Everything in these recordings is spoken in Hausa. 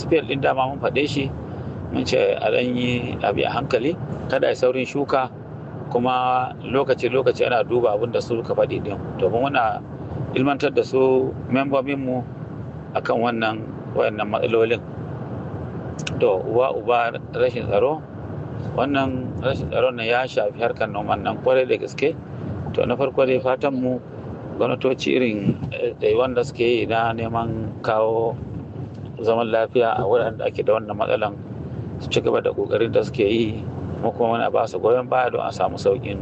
spell ɗin dama mun faɗe shi, mun ce a ɗan yi abi a hankali, kada a saurin shuka, kuma lokaci-lokaci ana duba abin da su ka faɗi ɗin, domin muna ilmantar da su membobinmu akan wayannan matsalolin. To uba rashin tsaro, wannan rashin tsaron nan ya shafi harkar noman nan kwarai da gaske. To na farko dai fatan mu gwamnatoci irin wanda suke yi na neman kawo zaman lafiya a wuraren da ake da wannan matsalan su ci gaba da kokarin da suke yi, mu kuma muna ba su goyon baya don a samu saukin.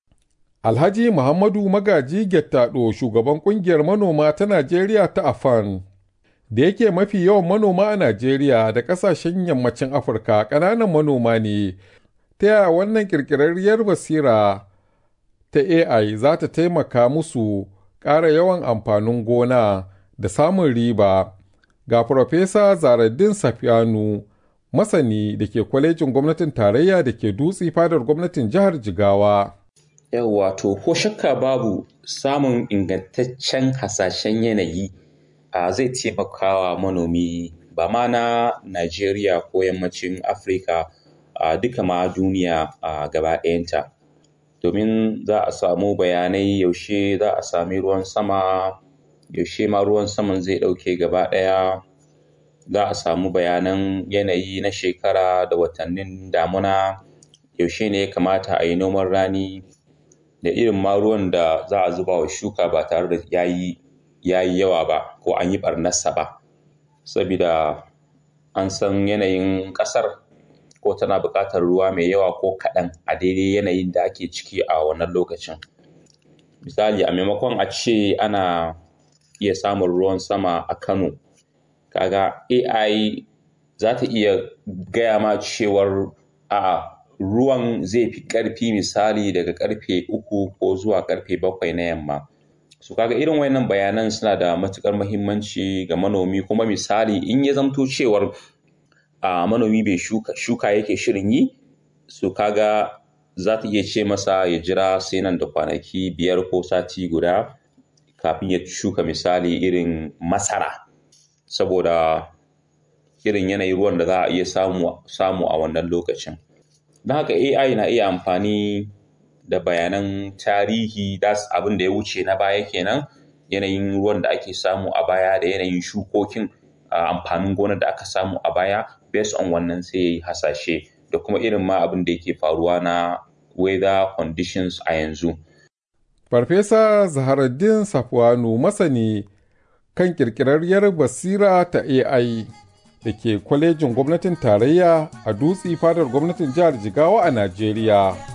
Alhaji Muhammadu Magaji Gettado, shugaban kungiyar manoma ta Najeriya ta AFAN, da yake mafi yawan manoma a Najeriya da ƙasashen yammacin Afirka ƙananan manoma ne, ta yaya wannan ƙirƙirarriyar basira ta AI za ta taimaka musu ƙara yawan amfanin gona da samun riba. Ga Farfesa Zahraddeen Safiyanu, masani da ke kwalejin gwamnatin tarayya da ke Dutse fadar gwamnatin jihar Jigawa. Yawwa, to ko shakka babu samun ingantaccen hasashen yanayi zai taimakawa manomi ba ma na Najeriya ko yammacin Afirka, duka ma duniya gaba ɗayanta. Domin za a samu bayanai yaushe za a sami ruwan sama, yaushe ma ruwan saman zai ɗauke gaba ɗaya, za a samu bayanan yanayi na shekara da watannin damuna, yaushe ne ya kamata a yi noman rani, da irin ma ruwan da za a zuba wa shuka ba tare da ya yi yawa ba ko an yi ɓarnarsa ba, saboda an san yanayin ƙasar ko tana buƙatar ruwa mai yawa ko kaɗan a daidai yanayin da ake ciki a wannan lokacin. Misali, a maimakon a ce ana iya samun ruwan sama a Kano, kaga AI za ta iya gaya ma cewar ruwan zai fi ƙarfi misali daga ƙarfe 3 ko zuwa ƙarfe 7 na yamma. So kaga irin wayannan bayanan suna da matuƙar muhimmanci ga manomi, kuma misali in ya zamto cewar manomi bai shuka yake shirin yi, so kaga za ta iya ce masa ya jira sai nan da kwanaki 5 ko sati guda kafin ya shuka misali irin masara, saboda irin yanayin ruwan da za a iya samu a wannan lokacin. Don haka AI na iya amfani da bayanan tarihi, abin da ya wuce na baya kenan, yanayin ruwan da ake samu a baya da yanayin shukokin amfanin gonar da aka samu a baya, based on wannan sai ya yi hasashe da kuma irin ma abin da yake faruwa na weather conditions a yanzu. Farfesa Zahraddeen Safiyanu, masani kan ƙirƙirarriyar basira ta AI da ke kwalejin gwamnatin tarayya a Dutse fadar gwamnatin jihar Jigawa a Najeriya.